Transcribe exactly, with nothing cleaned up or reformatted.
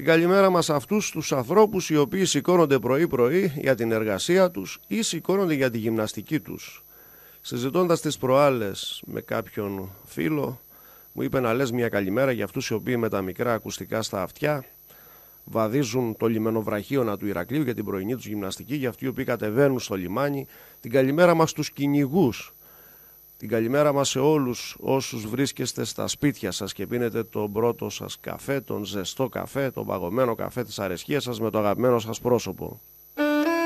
Την καλημέρα μας αυτούς τους ανθρώπους οι οποίοι σηκώνονται πρωί-πρωί για την εργασία τους ή σηκώνονται για τη γυμναστική τους. Συζητώντας τις προάλλες με κάποιον φίλο, μου είπε να λες μια καλημέρα για αυτούς οι οποίοι με τα μικρά ακουστικά στα αυτιά βαδίζουν το λιμενοβραχίωνα του Ηρακλείου για την πρωινή τους γυμναστική, για αυτοί οι οποίοι κατεβαίνουν στο λιμάνι. Την καλημέρα μας στους κυνηγούς. Την καλημέρα μας σε όλους όσους βρίσκεστε στα σπίτια σας και πίνετε τον πρώτο σας καφέ, τον ζεστό καφέ, τον παγωμένο καφέ της αρεσκίας σας με το αγαπημένο σας πρόσωπο.